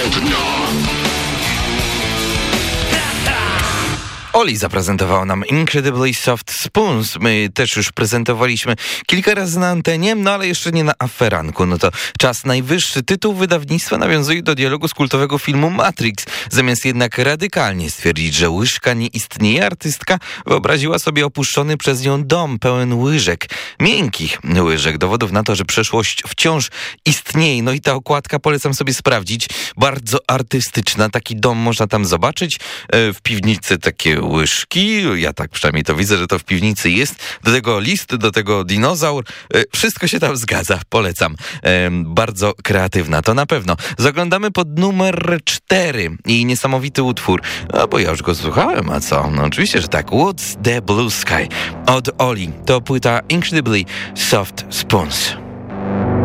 Oli zaprezentowała nam Incredibly Soft Spoons. My też już prezentowaliśmy kilka razy na antenie, no ale jeszcze nie na aferanku. No to czas najwyższy. Tytuł wydawnictwa nawiązuje do dialogu z kultowego filmu Matrix. Zamiast jednak radykalnie stwierdzić, że łyżka nie istnieje, artystka wyobraziła sobie opuszczony przez nią dom pełen łyżek. Miękkich łyżek. Dowodów na to, że przeszłość wciąż istnieje. No i ta okładka polecam sobie sprawdzić. Bardzo artystyczna. Taki dom można tam zobaczyć. W piwnicy takie łyżki, ja tak przynajmniej to widzę, że to w piwnicy jest, do tego list, do tego dinozaur, wszystko się tam zgadza, polecam. Bardzo kreatywna, to na pewno. Zaglądamy pod numer 4 i niesamowity utwór, bo ja już go słuchałem, a co? No oczywiście, że tak. What's the Blue Sky od Oli, to płyta Incredibly Soft Spoons.